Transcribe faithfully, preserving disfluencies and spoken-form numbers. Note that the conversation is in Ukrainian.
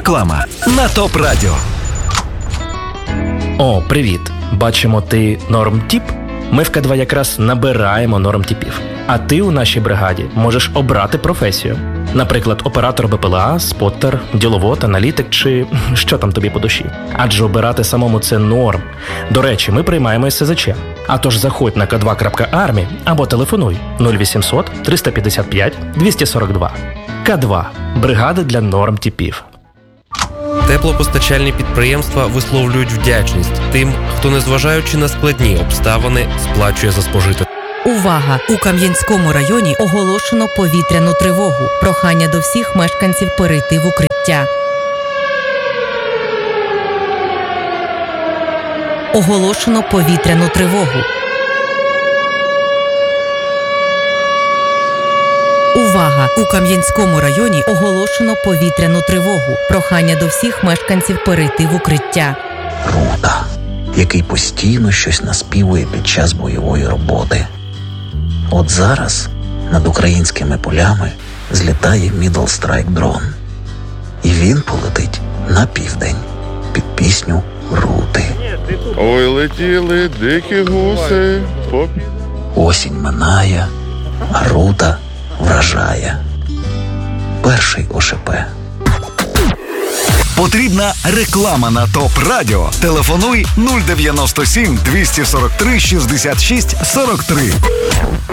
Реклама на ТОП Радіо. О, привіт! Бачимо, ти нормтіп? Ми в Ка два якраз набираємо нормтіпів. А ти у нашій бригаді можеш обрати професію. Наприклад, оператор Б П Л А, споттер, діловод, аналітик чи що там тобі по душі. Адже обирати самому – це норм. До речі, ми приймаємо Ес Зе Че. А тож заходь на ка два крапка армі або телефонуй нуль вісімсот триста п'ятдесят п'ять двісті сорок два. Ка два – бригада для нормтіпів. Теплопостачальні підприємства висловлюють вдячність тим, хто, незважаючи на складні обставини, сплачує за спожите. Увага! У Кам'янському районі оголошено повітряну тривогу. Прохання до всіх мешканців перейти в укриття. Оголошено повітряну тривогу. Увага! У Кам'янському районі оголошено повітряну тривогу. Прохання до всіх мешканців перейти в укриття. Рута, який постійно щось наспівує під час бойової роботи. От зараз над українськими полями злітає Middle Strike дрон. І він полетить на південь під пісню Рути. Ой, летіли дикі гуси. Поп... Осінь минає, а Рута вражає. Перший О Ше Пе. Потрібна реклама на ТОП Радіо. Телефонуй нуль дев'яносто сім двісті сорок три шістдесят шість сорок три.